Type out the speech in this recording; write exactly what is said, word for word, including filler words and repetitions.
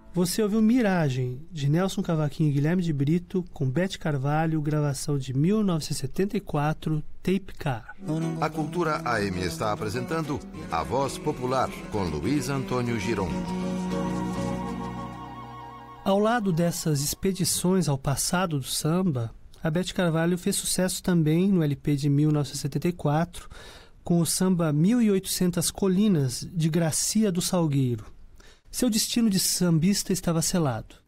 Você ouviu Miragem, de Nelson Cavaquinho e Guilherme de Brito, com Beth Carvalho, gravação de mil novecentos e setenta e quatro, Tape Car. A Cultura A M está apresentando A Voz Popular, com Luiz Antônio Giron. Ao lado dessas expedições ao passado do samba, a Beth Carvalho fez sucesso também no L P de mil novecentos e setenta e quatro, com o samba Mil e Oitocentas Colinas, de Gracia do Salgueiro. Seu destino de sambista estava selado.